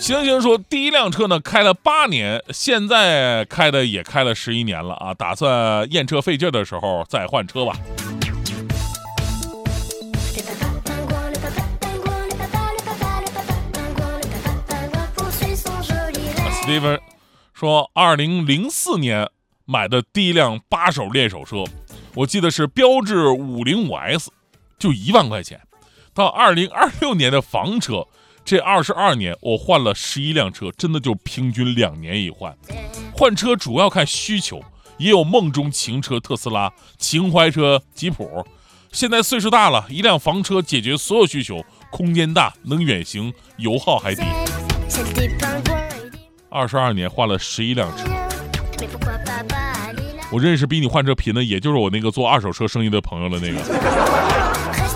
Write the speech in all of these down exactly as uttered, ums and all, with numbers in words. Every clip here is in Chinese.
星星说，第一辆车呢开了八年，现在开的也开了十一年了啊，打算验车费劲的时候再换车吧。Steven 说，二零零四年买的第一辆八手练手车，我记得是标致 五零五 S， 就一万块钱。到二零二六年的房车，这二十二年我换了十一辆车，真的就平均两年一换。换车主要看需求，也有梦中情车特斯拉，情怀车吉普。现在岁数大了，一辆房车解决所有需求，空间大，能远行，油耗还低。二十二年换了十一辆车，我认识比你换车频的，也就是我那个做二手车生意的朋友了。那个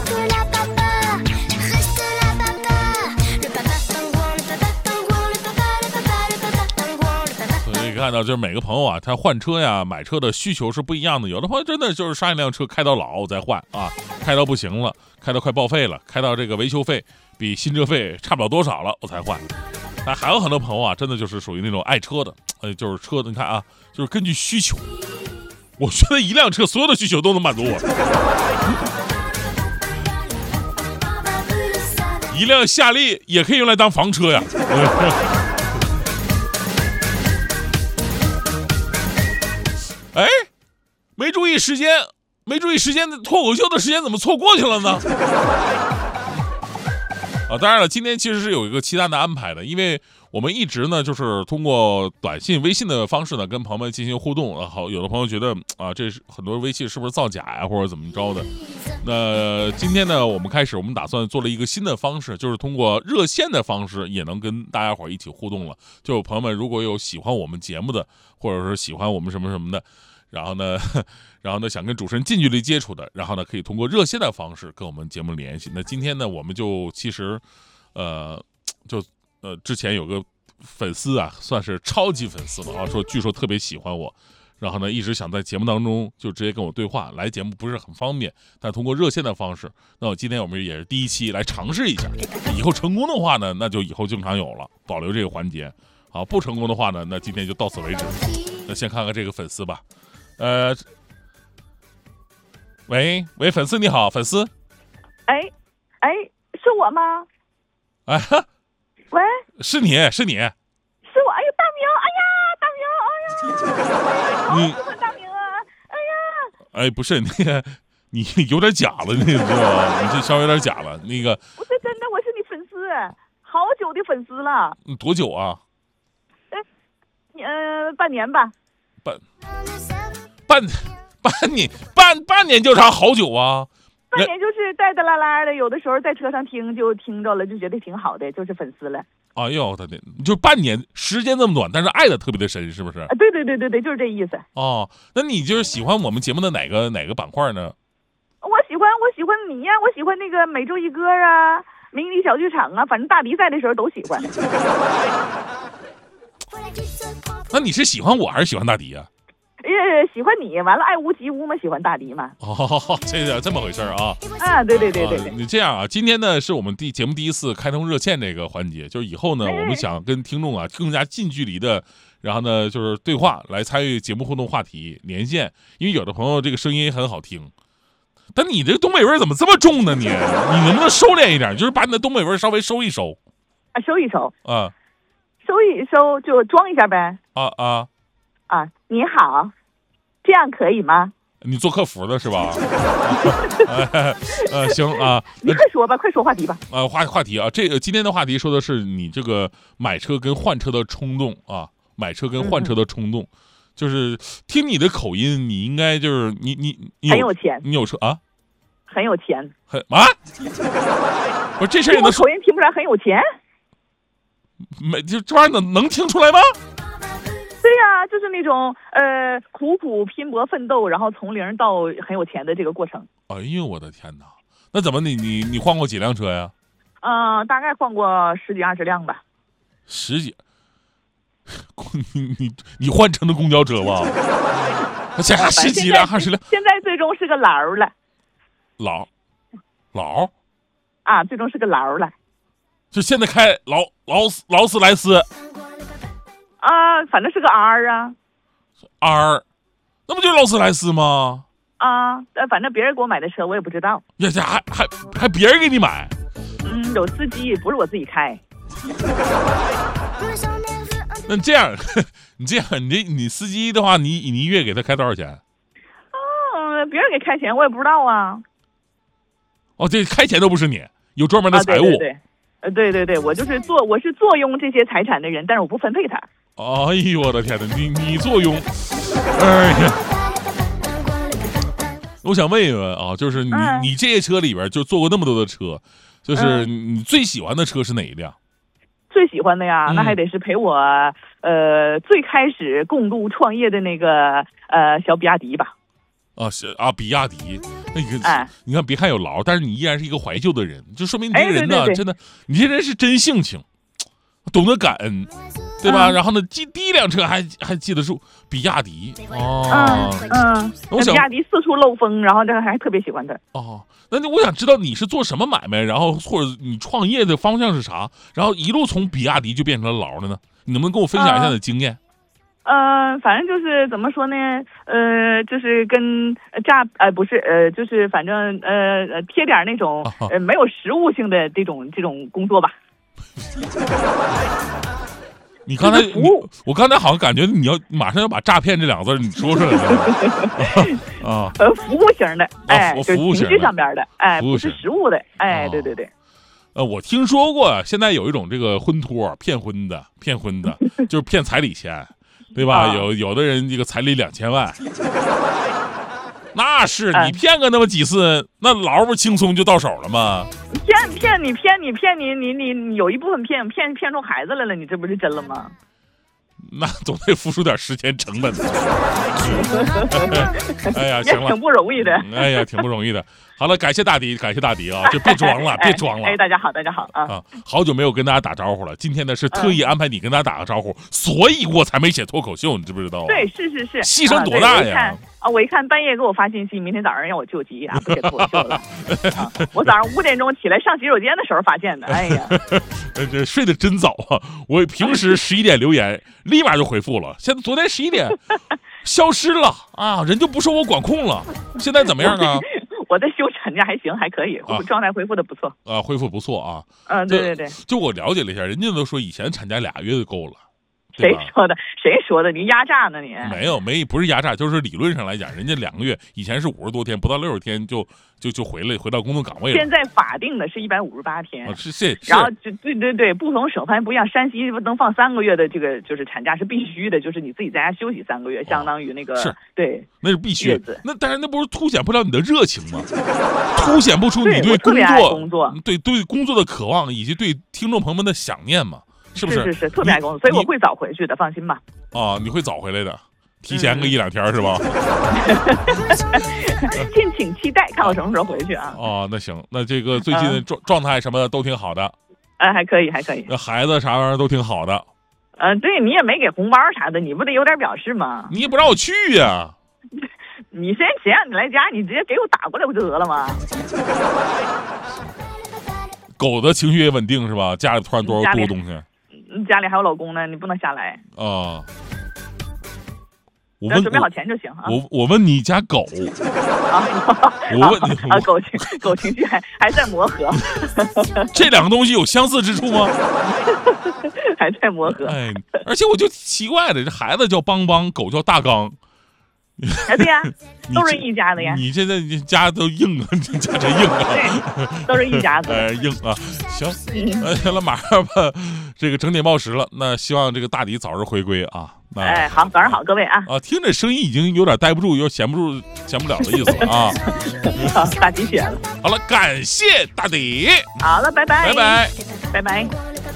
看到就是每个朋友啊，他换车呀、买车的需求是不一样的。有的朋友真的就是上一辆车开到老再换啊，开到不行了，开到快报废了，开到这个维修费比新车费差不了多少了，我才换。但还有很多朋友啊，真的就是属于那种爱车的，呃，就是车的，你看啊，就是根据需求。我觉得一辆车所有的需求都能满足我。一辆夏利也可以用来当房车呀。哎，没注意时间，没注意时间，脱口秀的时间怎么错过去了呢？啊，当然了，今天其实是有一个其他的安排的，因为我们一直呢就是通过短信、微信的方式呢跟朋友们进行互动。啊，好，有的朋友觉得啊，这是很多微信是不是造假呀，或者怎么着的？那今天呢，我们开始，我们打算做了一个新的方式，就是通过热线的方式，也能跟大家伙一起互动了。就朋友们如果有喜欢我们节目的，或者是喜欢我们什么什么的。然后呢，然后呢，想跟主持人近距离接触的，然后呢，可以通过热线的方式跟我们节目联系。那今天呢，我们就其实，呃，就呃，之前有个粉丝啊，算是超级粉丝了啊，说据说特别喜欢我，然后呢，一直想在节目当中就直接跟我对话，来节目不是很方便，但通过热线的方式，那我今天我们也是第一期来尝试一下，以后成功的话呢，那就以后经常有了，保留这个环节。好，不成功的话呢，那今天就到此为止。那先看看这个粉丝吧。呃，喂喂，粉丝你好，粉丝， 哎哎，是我吗？ 哎， 喂， 是你是你， 是我。哎呦，大明，哎呀，大明，哎呀， 你我喜欢大明啊，哎呀， 哎，不是那个，你有点假了，你知道吗？你这稍微有点假了。那个不是真的，我是你粉丝，好久的粉丝了。 多久啊？ 哎，呃，半年吧。 半。半半年半半年就差好久啊！ 半年就是带带拉拉的，有的时候在车上听就听着了，就觉得挺好的，就是粉丝了。 哎呦，他的就半年时间这么短，但是爱的特别的深，是不是？ 啊，对对对对对，就是这意思。 哦，那你就是喜欢我们节目的哪个哪个板块呢？ 我喜欢我喜欢你呀、啊，我喜欢那个每周一歌啊，迷你小剧场啊，反正大迪赛的时候都喜欢。 那你是喜欢我还是喜欢大迪呀、啊？ 呃，喜欢你，完了爱屋及乌嘛，喜欢大迪嘛。 哦，这这么回事啊？ 啊，对对对对对。 啊、你这样啊，今天呢是我们第节目第一次开通热线这个环节，就是以后呢，我们想跟听众啊更加近距离的，然后呢就是对话来参与节目互动话题连线，因为有的朋友这个声音很好听，但你这个东北味怎么这么重呢？你你能不能收敛一点？就是把你的东北味稍微收一收。 啊，收一收。 啊。 收一收就装一下呗。 啊啊。 啊，你好，这样可以吗？ 你做客服的是吧？呃、呃，行啊， 你快说吧，快说话题吧。 呃，话话题啊，这个今天的话题说的是你这个买车跟换车的冲动啊，买车跟换车的冲动，嗯、就是听你的口音，你应该就是你你你很有钱， 你有车啊？ 很有钱， 很啊？不是这事儿也能口音听不出来很有钱？ 没，就这玩意儿能能听出来吗？ 对呀、啊，就是那种呃苦苦拼搏奋斗，然后从零到很有钱的这个过程。 哎呦我的天哪！那怎么你你你换过几辆车呀？ 嗯、呃，大概换过十几二十辆吧。 十几？你你你换乘的公交车吧？这还十几辆二十辆？ 现在最终是个劳了。 劳劳？ 啊，最终是个劳了。 就现在开劳劳斯劳斯莱斯啊，反正是个 R 啊。 R， 那不就是劳斯莱斯吗？ 啊，呃，反正别人给我买的车我也不知道。 呀呀，还还还别人给你买？ 嗯，有司机，不是我自己开。 那这样，你这样，你这你司机的话，你你一月给他开多少钱？ 嗯，别人给开钱我也不知道啊。 哦，这开钱都不是你，有专门的财务。 啊、对对对，呃，对对对，我就是坐，我是坐拥这些财产的人，但是我不分配它。 哎呦我的天哪，你你坐拥，哎呀！我想问一问啊，就是你、嗯、你这些车里边就坐过那么多的车，就是你最喜欢的车是哪一辆？ 最喜欢的呀，那还得是陪我呃最开始共度创业的那个呃小比亚迪吧。 啊，是啊，比亚迪，那个、哎，你看，别看有劳，但是你依然是一个怀旧的人，就说明你这个人呢， 哎、对对对真的，你这人是真性情，懂得感恩，对吧？嗯、然后呢，第第一辆车还还记得住比亚迪哦， 嗯嗯，我想比亚迪四处漏风，然后这个还特别喜欢它。 哦，那我想知道你是做什么买卖，然后或者你创业的方向是啥，然后一路从比亚迪就变成了劳了呢？你能不能跟我分享一下你的经验？ 嗯、呃，反正就是怎么说呢？呃，就是跟榨呃不是呃，就是反正呃呃贴点那种呃没有实物性的这种这种工作吧。 你刚才你我刚才好像感觉你要马上要把诈骗这两个字你说出来了啊。 呃，服务型的，哎， 啊、服务型情绪上边的，哎，不是实物的，哎，对对对。 呃，我听说过，现在有一种这个婚托骗婚的，骗婚的，就是骗彩礼钱。对吧？有有的人这个彩礼两千万，那是你骗个那么几次，那劳不轻松就到手了吗？ 骗骗你骗你骗你你你你有一部分骗骗骗出孩子来了，你这不是真了吗？ 那总得付出点时间成本。哎呀，行了， 也挺不容易的。 哎呀，挺不容易的。好了，感谢大迪，感谢大迪啊！就别装了，别装了。 哎，大家好，大家好啊！ 啊，好久没有跟大家打招呼了。今天呢是特意安排你跟大家打个招呼，所以我才没写脱口秀，你知不知道？ 对，是是是， 牺牲多大呀！ 啊，我一看半夜给我发信息，明天早上让我救急啊，不写脱口秀了。我早上五点钟起来上洗手间的时候发现的，哎呀， 这睡得真早啊！我平时十一点留言，立马就回复了，现在昨天十一点消失了啊，人就不受我管控了。现在怎么样啊？ 我的休产假还行，还可以，啊、状态恢复的不错。 啊，恢复不错啊。 嗯，对对对。 就我了解了一下，人家都说以前产假俩月就够了。 谁说的？谁说的？你压榨呢你？ 没有，没不是压榨，就是理论上来讲，人家两个月以前是五十多天，不到六十天就就就回来回到工作岗位了。 现在法定的是一百五十八天。 啊、是是。 然后就对对对，不同省份不一样，山西能放三个月的这个就是产假是必须的，就是你自己在家休息三个月，相当于那个、 哦、是对， 那是必须。那但是那不是凸显不了你的热情吗？凸显不出你对工作工作对对工作的渴望以及对听众朋友们的想念吗？是不是？ 是是是，特别爱工作，所以我会早回去的，放心吧。 啊，你会早回来的，提前个一两天、嗯、是吧？ 敬请期待，看我什么时候回去啊？ 哦，那行，那这个最近的状状态什么的都挺好的。 哎、呃，还可以，还可以。 那孩子啥玩意儿都挺好的。 嗯、呃，对你也没给红包啥的，你不得有点表示吗？ 你也不让我去呀、啊。 你谁谁让你来家，你直接给我打过来不就得了吗？ 狗的情绪也稳定是吧？家里突然多少多东西？ 家里还有老公呢，你不能瞎来啊！我问， 准备好钱就行啊！ 我我问你家狗啊， 我问你啊，狗情狗情绪还还在磨合， 这两个东西有相似之处吗？ 还在磨合。 哎，而且我就奇怪了，这孩子叫邦邦，狗叫大刚。 哎，对呀，都是一家的呀。 你现在家都硬啊，你家真硬啊。 对，都是一家子。 哎，硬啊！行，哎，行了，马上吧，这个整点报时了。那希望这个大迪早日回归啊。 哎，好，早上好，各位啊。 啊，听着声音已经有点待不住，又闲不住、闲不了的意思了啊。 好，大鸡血了。 好了，感谢大迪。 好了，拜拜。 拜拜。 拜拜。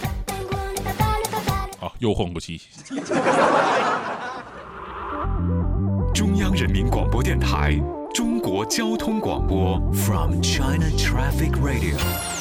好，又混过去。 中央人民广播电台中国交通广播 From China Traffic Radio